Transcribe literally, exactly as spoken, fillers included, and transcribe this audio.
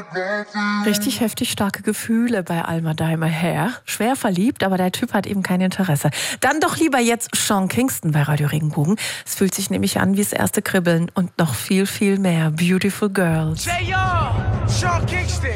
Richtig heftig starke Gefühle bei Alma Daimer Hair. Schwer verliebt, aber der Typ hat eben kein Interesse. Dann doch lieber jetzt Sean Kingston bei Radio Regenbogen. Es fühlt sich nämlich an wie das erste Kribbeln und noch viel, viel mehr. Beautiful Girls. J R, Sean Kingston.